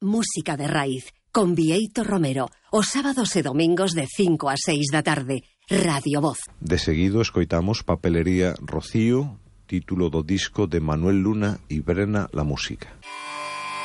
Música de raíz, con Bieito Romero, os sábados e domingos de 5 a 6 da tarde. Radio Voz. De seguido escoitamos Papelería Rocío, título do disco de Manuel Luna y Brena la música.